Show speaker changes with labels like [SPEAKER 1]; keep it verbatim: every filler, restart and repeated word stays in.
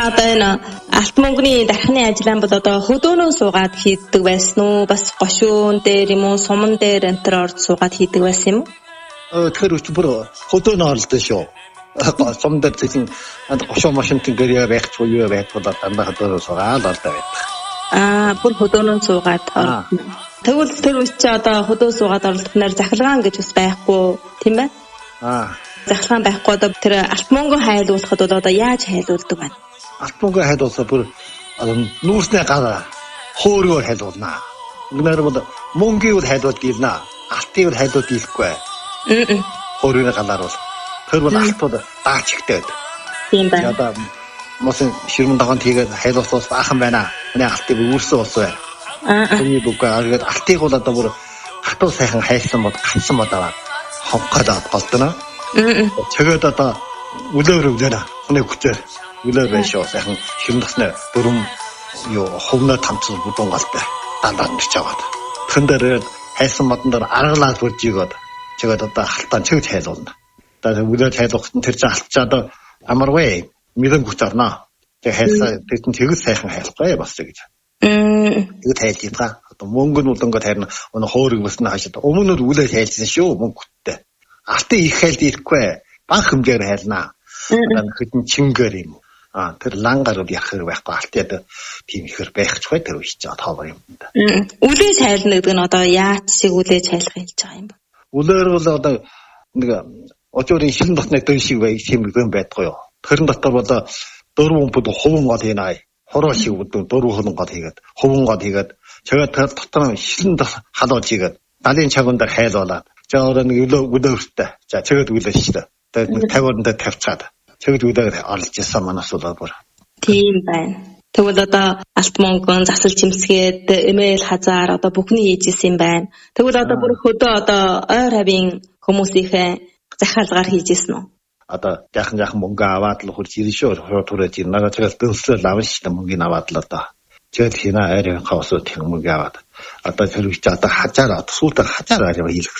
[SPEAKER 1] одоо энэ алт мөнгөний дархны ажиллаан бол одоо хөдөөнөө суугаад хийдэг байсан уу? Бас гошуун дээр юм уу, суман дээр энэ төр орж суугаад хийдэг байсан юм уу?
[SPEAKER 2] Э тэр үч бүр хөдөөнөө оролдсон шүү. Суман дээр тийм гошуун машин тэнгэр байх ч үе байх бол дандаа хөдөөнөө суугаад ордог байдаг.
[SPEAKER 1] Аа, бүр хөдөөнөө суугаад оролдсон. Тэгвэл тэр үч чи одоо хөдөө суугаад оролдохноор захилгаан гэж бас байхгүй тийм байна?
[SPEAKER 2] Аа.
[SPEAKER 1] Захилгаан байхгүй одоо тэр алт мөнгө хайлуулахад бол одоо яаж хайлуулдаг байна?
[SPEAKER 2] Алт мөнгө хайлуулсаа бүр нүүрснээ гараа хөөргөөр хайлуулнаа. Үнээр бол мөнгөийг бол хайлуулж дийлнэ. Алтыг бол хайлуулж дийлэхгүй.
[SPEAKER 1] Аа.
[SPEAKER 2] Хөөргөөр галаар бол тэр бол алтууд даач ихтэй байдаг.
[SPEAKER 1] Тийм байна.
[SPEAKER 2] Одоо мос ширмэн даганд хийгээд хайлуулсаас баахан байна. Миний алтыг үүрсэн ус байна.
[SPEAKER 1] Аа.
[SPEAKER 2] Миний бүгэ аргээд алтыг бол одоо бүр хатуу сайхан хайлсан бод гацсан бодоо хонхоод голдно.
[SPEAKER 1] Аа.
[SPEAKER 2] Чигээд одоо үлээр үлээр хүний хүчээр үлээр байшаа сайхан ширмэн тасны дөрөм юу хөвнө тамцсан бүдүүн галтай дандаа нэрч аваад. Тэн дээр хайлсан модон дээр аргалаад бүржигөөд чигээд одоо халтаан чигж хайлуулна. Одоо үлээр хайлуулсан тэр чинь алтчаа одоо амарвэ мэдэн хүч орно. Тэг хайлсаа тэгтэн тэгс сайхан хайлахгүй бас гэж. Тэгээд хайлж байгаа. Одоо мөнгө нь улангад харин өнө хөөрөг басна хашаад өмнө нь үлээр хайлсан шүү мөнгөтэй. Алтын их хайлт ирэхгүй баг хэмжээр хайлнаа. Одоо хэдэн чингээр юм. А тэр лангаар уу ярих байхгүй алтад тийм ихэр байхчгүй тэр үеч жаа тоовор юм да.
[SPEAKER 1] Үлээж хайлна гэдэг нь одоо яаж шиг үлээж хайлах хэлж байгаа юм бэ?
[SPEAKER 2] Үлээр бол одоо нэг очоорын шилэн дотны дөр шиг бай тийм юм байдгүй юу. Тэрэн дотор бол дөрвөн бүд хуван гол хийнаа. Хороо шиг бүд дөрвөн хуван гол хийгээд хуван гол хийгээд чагаад тэр дотор шилэн халууж хийгээд далийн чагуун дээр хайлуулаад за өөрөө нэг үлээртэй. За чагаад үлээж шүү дээ. Тэгээд тавиуран дээр тавьцаад чигд үлээр олж исэн манаас бол бүр.
[SPEAKER 1] Тийм байна. Тэгвэл одоо алт мөнгөн засал чимсгээд эмэйл хазаар одоо бүхний хийж исэн юм байна. Тэгвэл одоо бүр хөдөө одоо ойр хавийн хүмүүсийнхээ захиалгаар хийж исэн үү?
[SPEAKER 2] Одоо яхан яхан мөнгө аваад л хурж ирэн шүү. Төрөөж ин надад тэгэл дөнслөл авна шүү дээ мөнгөний аваад л одоо. Тэгэл хинаа ойрын хавсууд тийм мөнгө аваад. Одоо тэр үеч одоо хажаар сүүлдээ хажаар аваа хийх